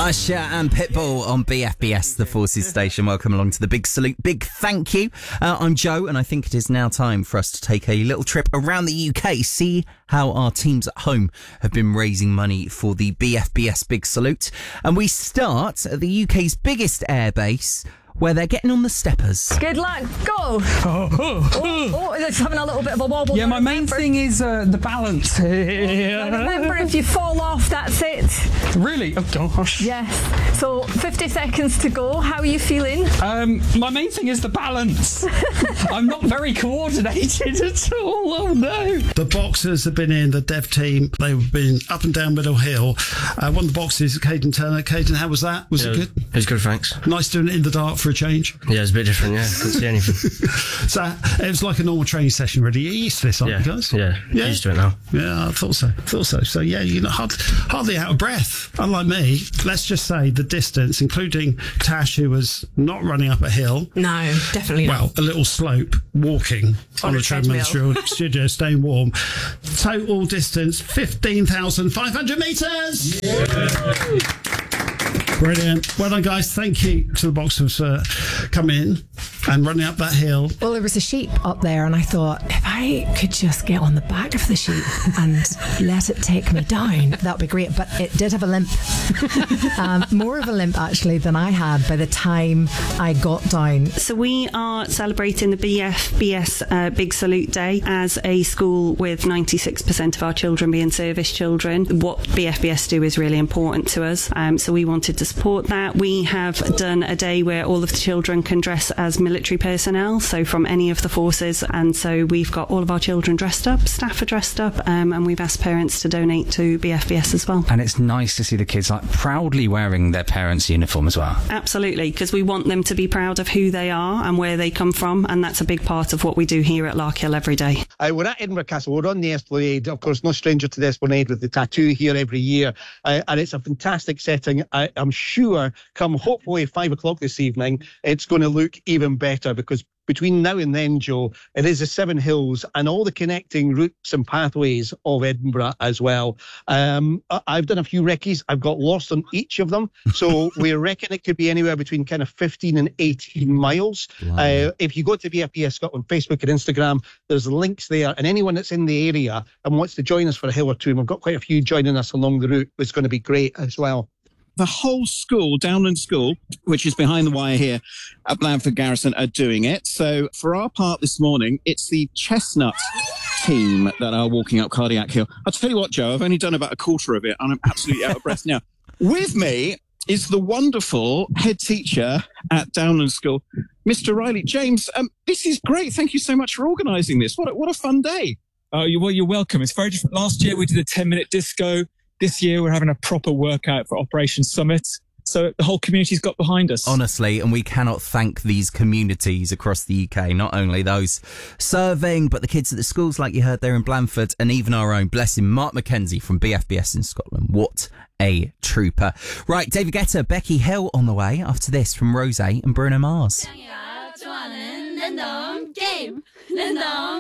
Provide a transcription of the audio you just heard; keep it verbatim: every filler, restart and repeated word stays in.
Usher and Pitbull on B F B S, the Forces station. Welcome along to the Big Salute. Big thank you. Uh, I'm Joe, and I think it is now time for us to take a little trip around the U K, see how our teams at home have been raising money for the B F B S Big Salute. And we start at the U K's biggest airbase, where they're getting on the steppers. Good luck, go! Oh, oh, oh, it's having a little bit of a wobble. Yeah, my main thing is uh, the balance. Remember, if you fall off, that's it. Really? Oh gosh. Yes. So, fifty seconds to go. How are you feeling? Um, my main thing is the balance. I'm not very coordinated at all. Oh no. The boxers have been in, the dev team. They've been up and down Middle Hill. Uh, one of the boxers, Caden Turner. Caden, how was that? Was yeah, it good? It was good, thanks. Nice doing it in the dark for a change. Yeah, it's a bit different, yeah. Couldn't see anything. So it was like a normal training session, really. You're used to this, aren't yeah. you guys? Yeah, yeah, used to it now. Yeah, I thought so. I thought so. So yeah, you're not hard, hardly out of breath. Unlike me, let's just say the distance, including Tash, who was not running up a hill. No, definitely not. Well, a little slope, walking on, on a, a treadmill treadmill. studio, staying warm. Total distance, fifteen thousand five hundred metres! Yeah. Brilliant. Well done, guys. Thank you to the boxers for uh, coming in and running up that hill. Well, there was a sheep up there, and I thought, if I could just get on the back of the sheep and let it take me down, that would be great. But it did have a limp. um, more of a limp, actually, than I had by the time I got down. So we are celebrating the B F B S uh, Big Salute Day as a school with ninety-six percent of our children being service children. What B F B S do is really important to us. Um, so we wanted to support that. We have done a day where all of the children can dress as military personnel, so from any of the forces, and so we've got all of our children dressed up, staff are dressed up, um, and we've asked parents to donate to B F B S as well. And it's nice to see the kids like proudly wearing their parents' uniform as well. Absolutely, because we want them to be proud of who they are and where they come from, and that's a big part of what we do here at Larkhill every day. Uh, we're at Edinburgh Castle, we're on the Esplanade, of course, no stranger to the Esplanade with the tattoo here every year, uh, and it's a fantastic setting. I, I'm sure come hopefully five o'clock this evening, it's going to look even better, because between now and then, Joe, it is the Seven Hills and all the connecting routes and pathways of Edinburgh as well. Um, I've done a few recce's. I've got lost on each of them. So we reckon it could be anywhere between kind of fifteen and eighteen miles. Wow. Uh, if you go to B F B S Scotland Facebook and Instagram, there's links there. And anyone that's in the area and wants to join us for a hill or two, and we've got quite a few joining us along the route, it's going to be great as well. The whole school, Downland School, which is behind the wire here at Blandford Garrison, are doing it. So for our part this morning, it's the Chestnut team that are walking up Cardiac Hill. I'll tell you what, Joe, I've only done about a quarter of it, and I'm absolutely out of breath now. With me is the wonderful head teacher at Downland School, Mister Riley. James, um, this is great. Thank you so much for organising this. What a, what a fun day. Oh, you're, well, you're welcome. It's very different. Last year we did a ten-minute disco. This year, we're having a proper workout for Operation Summit. So the whole community's got behind us. Honestly, and we cannot thank these communities across the U K, not only those serving, but the kids at the schools like you heard there in Blandford, and even our own, bless him, Mark McKenzie from B F B S in Scotland. What a trooper. Right, David Guetta, Becky Hill on the way after this from Rosé and Bruno Mars.